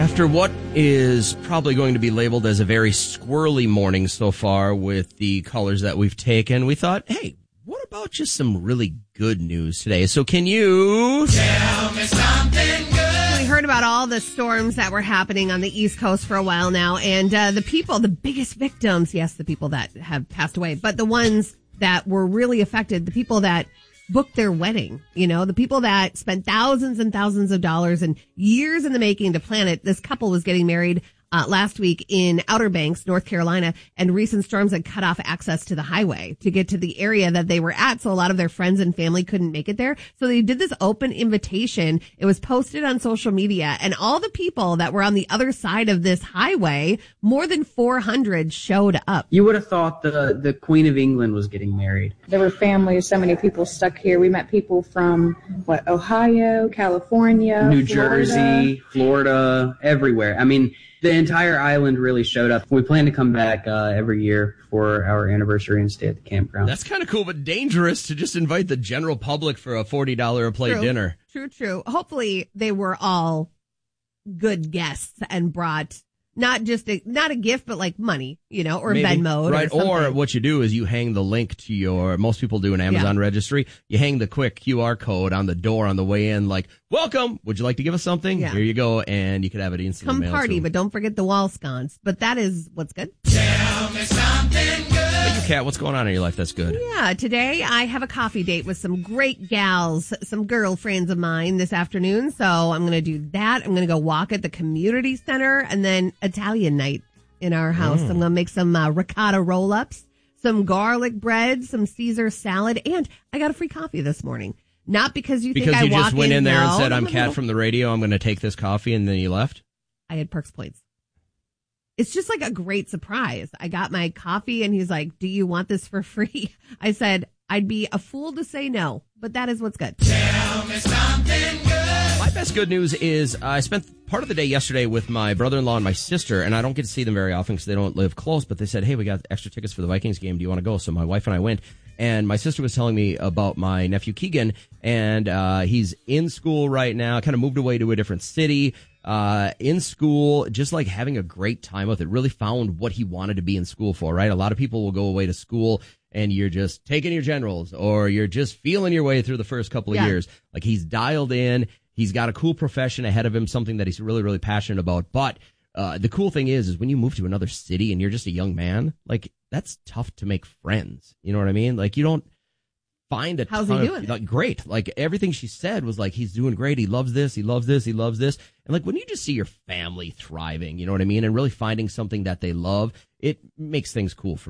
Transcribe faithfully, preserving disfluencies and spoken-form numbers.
After what is probably going to be labeled as a very squirrely morning so far with the colors that we've taken, we thought, hey, what about just some really good news today? So can you tell me something good? We heard about all the storms that were happening on the East Coast for a while now, and uh, the people, the biggest victims, yes, the people that have passed away, but the ones that were really affected, the people that booked their wedding, you know, the people that spent thousands and thousands of dollars and years in the making to plan it. This couple was getting married uh, last week in Outer Banks, North Carolina, and recent storms had cut off access to the highway to get to the area that they were at. So a lot of their friends and family couldn't make it there. So they did this open invitation. It was posted on social media, and all the people that were on the other side of this highway, more than four hundred showed up. You would have thought the, the Queen of England was getting married. There were families, so many people stuck here. We met people from, what, Ohio, California, New Florida. Jersey, Florida, everywhere. I mean, the entire island really showed up. We plan to come back uh, every year for our anniversary and stay at the campground. That's kind of cool, but dangerous to just invite the general public for a forty dollars a plate True. dinner. True, true. Hopefully they were all good guests and brought not just a, not a gift, but like money, you know, or Maybe. Venmo. Right. Or, or what you do is you hang the link to your, most people do an Amazon Yeah. registry. You hang the quick Q R code on the door on the way in, like, welcome. Would you like to give us something? Yeah. Here you go. And you could have it instantly Come mailed to party, them. but don't forget the wall sconce. But that is what's good. Tell me something good. But you, Kat, what's going on in your life that's good? Yeah, today I have a coffee date with some great gals, some girlfriends of mine this afternoon. So I'm going to do that. I'm going to go walk at the community center and then Italian night in our house. Mm. I'm going to make some uh, ricotta roll-ups, some garlic bread, some Caesar salad, and I got a free coffee this morning. Not because you Because think you I walk just went in there no, and said, no, I'm no, Kat no. from the radio. I'm going to take this coffee. And then you left? I had Perks points. It's just like a great surprise. I got my coffee and he's like, do you want this for free? I said, I'd be a fool to say no, but that is what's good. Tell me something good. My best good news is uh, I spent part of the day yesterday with my brother-in-law and my sister, and I don't get to see them very often because they don't live close, but they said, hey, we got extra tickets for the Vikings game. Do you want to go? So my wife and I went, and my sister was telling me about my nephew Keegan, and uh, he's in school right now, kind of moved away to a different city, uh, in school, just like having a great time with it, really found what he wanted to be in school for, right? A lot of people will go away to school and you're just taking your generals or you're just feeling your way through the first couple of Yeah. years. Like he's dialed in. He's got a cool profession ahead of him, something that he's really, really passionate about. But uh, the cool thing is, is when you move to another city and you're just a young man, like that's tough to make friends. You know what I mean? Like you don't find a How's ton he of, doing? like, great. Like everything she said was like, he's doing great. He loves this. He loves this. He loves this. And like when you just see your family thriving, you know what I mean? And really finding something that they love, it makes things cool for me.